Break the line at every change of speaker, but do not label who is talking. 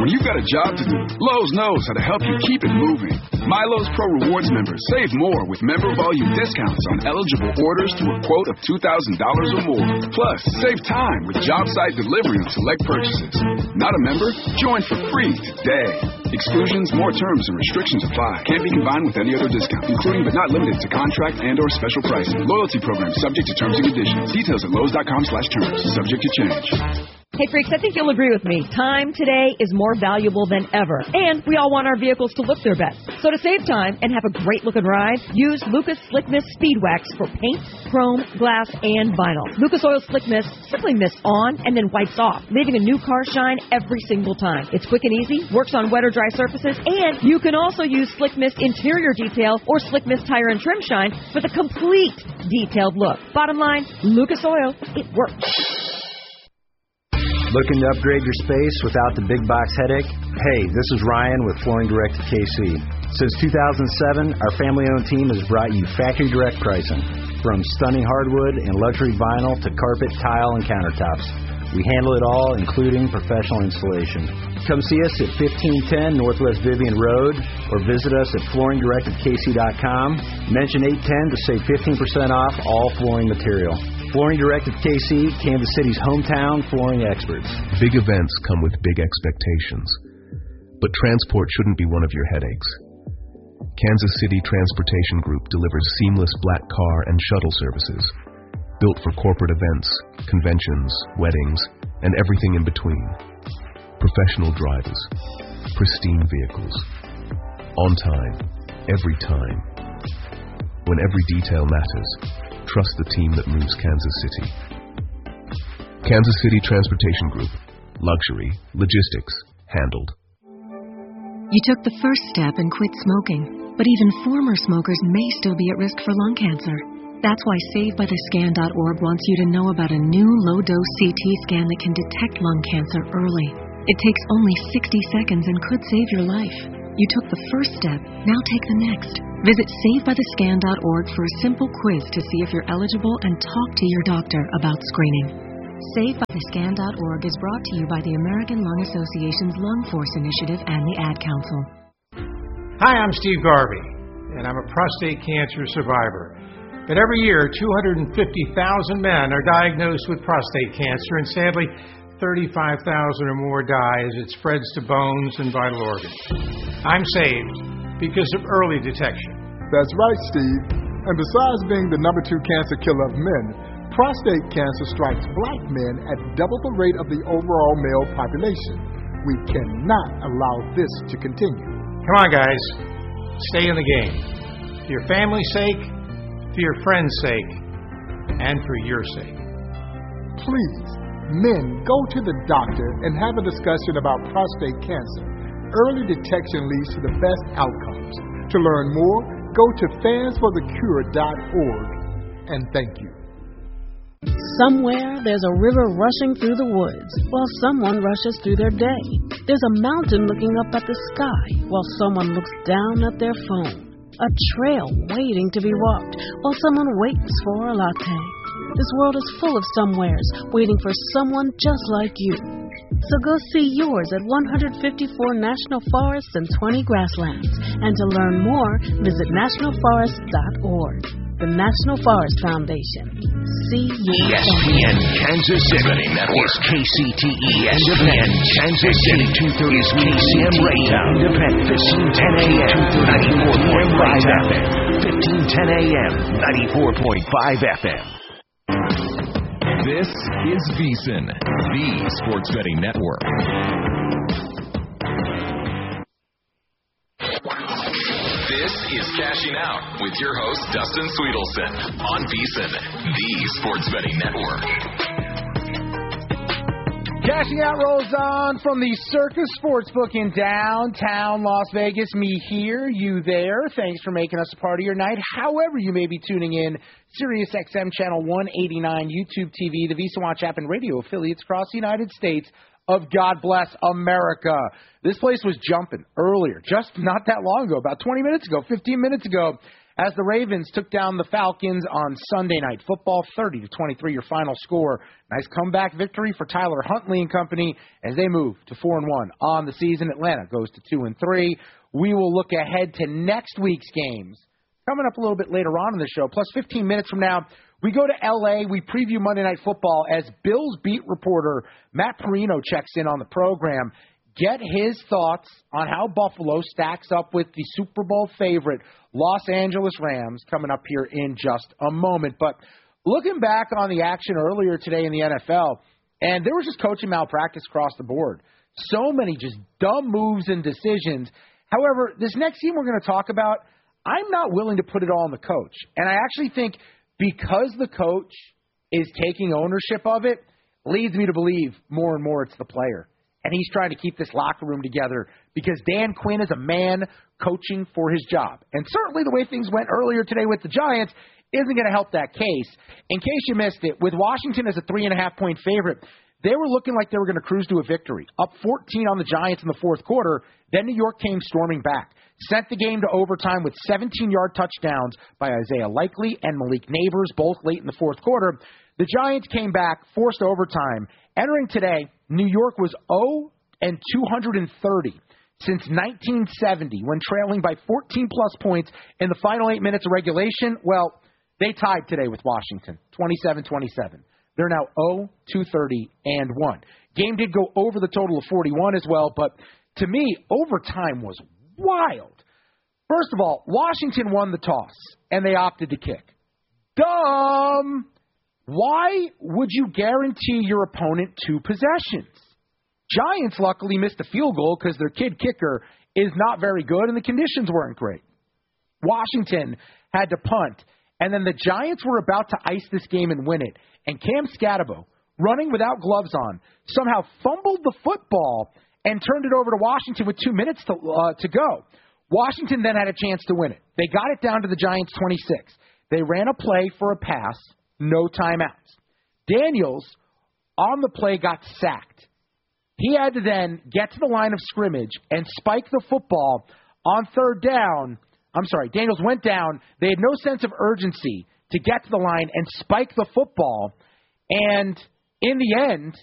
when you've got a job to do, Lowe's knows how to help you keep it moving. MyLowe's Pro Rewards members save more with member volume discounts on eligible orders to a quote of $2,000 or more. Plus, save time with job site delivery on select purchases. Not a member? Join for free today. Exclusions, more terms, and restrictions apply. Can't be combined with any other discount, including but not limited to contract and or special pricing. Loyalty program subject to terms and conditions. Details at Lowe's.com/terms. Subject to change.
Hey, freaks, I think you'll agree with me. Time today is more valuable than ever, and we all want our vehicles to look their best. So to save time and have a great-looking ride, use Lucas Slick Mist Speed Wax for paint, chrome, glass, and vinyl. Lucas Oil Slick Mist simply mists on and then wipes off, leaving a new car shine every single time. It's quick and easy, works on wet or dry surfaces, and you can also use Slick Mist Interior Detail or Slick Mist Tire and Trim Shine for the complete detailed look. Bottom line, Lucas Oil, it works.
Looking to upgrade your space without the big box headache? Hey, this is Ryan with Flooring Direct of KC. Since 2007, our family-owned team has brought you factory direct pricing. From stunning hardwood and luxury vinyl to carpet, tile, and countertops. We handle it all, including professional installation. Come see us at 1510 Northwest Vivian Road or visit us at flooringdirectofkc.com. Mention 810 to save 15% off all flooring material. Flooring Direct of KC, Kansas City's hometown flooring experts.
Big events come with big expectations, but transport shouldn't be one of your headaches. Kansas City Transportation Group delivers seamless black car and shuttle services, built for corporate events, conventions, weddings, and everything in between. Professional drivers, pristine vehicles, on time, every time. When every detail matters, trust the team that moves Kansas City. Kansas City Transportation Group. Luxury, logistics, handled.
You took the first step and quit smoking, but even former smokers may still be at risk for lung cancer. That's why SaveByTheScan.org wants you to know about a new low-dose CT scan that can detect lung cancer early. It takes only 60 seconds and could save your life. You took the first step, now take the next. Visit SaveByTheScan.org for a simple quiz to see if you're eligible and talk to your doctor about screening. SaveByTheScan.org is brought to you by the American Lung Association's Lung Force Initiative and the Ad Council.
Hi, I'm Steve Garvey, and I'm a prostate cancer survivor. But every year, 250,000 men are diagnosed with prostate cancer, and sadly, 35,000 or more die as it spreads to bones and vital organs. I'm saved because of early detection.
That's right, Steve. And besides being the number 2 cancer killer of men, prostate cancer strikes black men at double the rate of the overall male population. We cannot allow this to continue.
Come on, guys. Stay in the game. For your family's sake, for your friends' sake, and for your sake.
Please, men, go to the doctor and have a discussion about prostate cancer. Early detection leads to the best outcomes. To learn more, go to fansforthecure.org. And thank you.
Somewhere there's a river rushing through the woods while someone rushes through their day. There's a mountain looking up at the sky while someone looks down at their phone. A trail waiting to be walked while someone waits for a latte. This world is full of somewheres waiting for someone just like you. So go see yours at 154 national forests and 20 grasslands. And to learn more, visit nationalforest.org. The National Forest Foundation. See you.
ESPN Kansas City Network is KCTE ESPN Kansas City 230 is KCM Radio. Independent 1510 AM 94.5 FM. 1510 AM 94.5 FM.
This is VSiN, the Sports Betting Network. This is Cashing Out with your host, Dustin Sweetelson, on VSiN, the Sports Betting Network.
Cashing Out rolls on from the Circus Sportsbook in downtown Las Vegas. Me here, you there. Thanks for making us a part of your night. However you may be tuning in, Sirius XM Channel 189, YouTube TV, the Visa Watch app, and radio affiliates across the United States of God Bless America. This place was jumping earlier, just not that long ago, about 20 minutes ago, 15 minutes ago, as the Ravens took down the Falcons on Sunday Night Football, 30-23, your final score. Nice comeback victory for Tyler Huntley and company as they move to 4-1 on the season. Atlanta goes to 2-3. We will look ahead to next week's games coming up a little bit later on in the show. Plus, 15 minutes from now, we go to L.A. We preview Monday Night Football as Bills beat reporter Matt Perino checks in on the program. Get his thoughts on how Buffalo stacks up with the Super Bowl favorite Los Angeles Rams coming up here in just a moment. But looking back on the action earlier today in the NFL, and there was just coaching malpractice across the board. So many just dumb moves and decisions. However, this next team we're going to talk about, I'm not willing to put it all on the coach. And I actually think because the coach is taking ownership of it, leads me to believe more and more it's the player. And he's trying to keep this locker room together because Dan Quinn is a man coaching for his job. And certainly the way things went earlier today with the Giants isn't going to help that case. In case you missed it, with Washington as a 3.5-point favorite, they were looking like they were going to cruise to a victory. Up 14 on the Giants in the fourth quarter, then New York came storming back. Sent the game to overtime with 17-yard touchdowns by Isaiah Likely and Malik Neighbors, both late in the fourth quarter. The Giants came back, forced overtime. Entering today, New York was 0-230 since 1970 when trailing by 14-plus points in the final 8 minutes of regulation. Well, they tied today with Washington, 27-27. They're now 0-230-1. Game did go over the total of 41 as well, but to me, overtime was wild. First of all, Washington won the toss, and they opted to kick. Dumb! Why would you guarantee your opponent 2 possessions? Giants luckily missed a field goal because their kid kicker is not very good and the conditions weren't great. Washington had to punt, and then the Giants were about to ice this game and win it. And Cam Scatabo, running without gloves on, somehow fumbled the football and turned it over to Washington with 2 minutes to go. Washington then had a chance to win it. They got it down to the Giants 26. They ran a play for a pass, no timeouts. Daniels, on the play, got sacked. He had to then get to the line of scrimmage and spike the football on third down. I'm sorry, Daniels went down. They had no sense of urgency to get to the line and spike the football. And in the end,